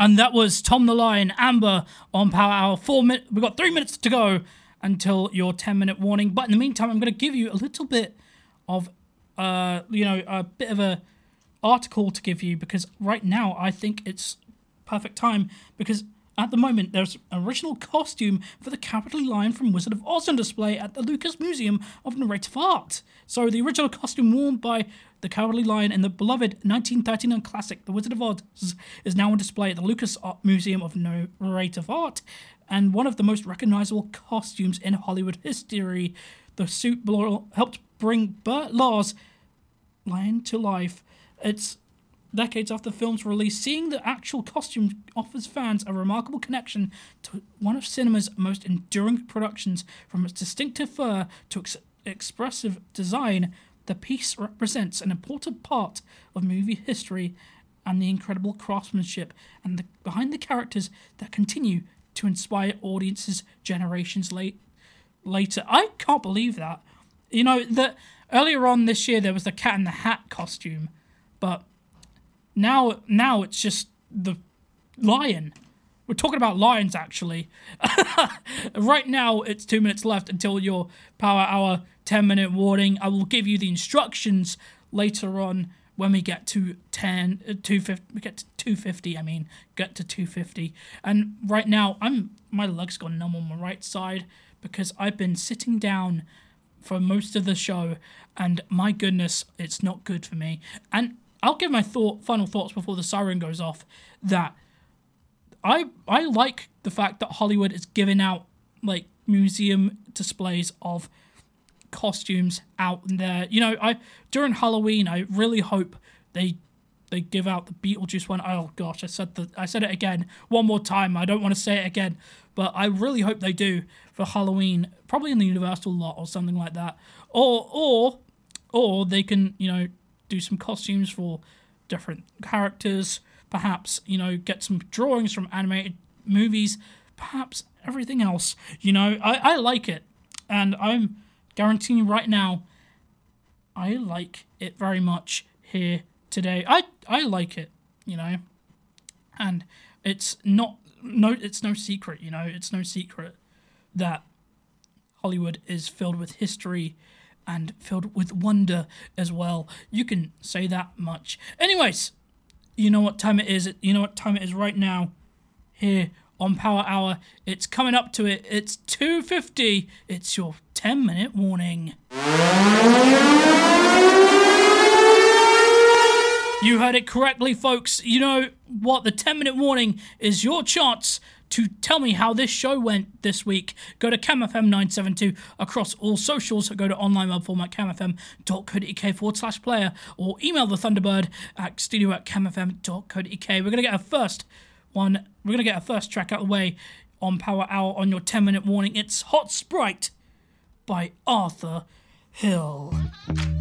And that was Tom the Lion, Amber on Power Hour. We've got 3 minutes to go until your 10-minute warning. But in the meantime, I'm going to give you a little bit of, a bit of a article to give you, because right now I think it's perfect time, because at the moment there's an original costume for the Cowardly Lion from Wizard of Oz on display at the Lucas Museum of Narrative Art. So the original costume worn by the Cowardly Lion in the beloved 1939 classic The Wizard of Oz is now on display at the Lucas Museum of Narrative Art, and one of the most recognizable costumes in Hollywood history. The suit helped bring Bert Lahr's Lion to life. It's decades after the film's release. Seeing the actual costume offers fans a remarkable connection to one of cinema's most enduring productions. From its distinctive fur to expressive design, the piece represents an important part of movie history and the incredible craftsmanship and behind the characters that continue to inspire audiences generations later. I can't believe that. That earlier on this year there was the Cat in the Hat costume, but now it's just the lion. We're talking about lions, actually. Right now, it's 2 minutes left until your Power Hour 10-minute warning. I will give you the instructions later on when we get to 250. Get to 250. And right now, my leg's gone numb on my right side because I've been sitting down for most of the show, and my goodness, it's not good for me. And I'll give my final thoughts before the siren goes off, that I like the fact that Hollywood is giving out like museum displays of costumes out there. During Halloween, I really hope they give out the Beetlejuice one. Oh gosh, I said it again one more time. I don't want to say it again, but I really hope they do for Halloween, probably in the Universal lot or something like that. Or they can, do some costumes for different characters, perhaps, get some drawings from animated movies, perhaps everything else. I like it, and I'm guaranteeing you right now, I like it very much here today. I like it, and it's no secret, it's no secret that Hollywood is filled with history and filled with wonder as well. You can say that much. Anyways, you know what time it is. You know what time it is right now here on Power Hour. It's coming up to it. It's 2:50. It's your 10-minute warning. You heard it correctly, folks. You know what? The 10-minute warning is your chance to tell me how this show went this week. Go to CamFM972 across all socials. Go to online web format camfm.co.uk/player, or email the Thunderbird at studio@camfm.co.uk. We're going to get our first track out of the way on Power Hour on your 10-minute warning. It's Hot Sprite by Arthur Hill.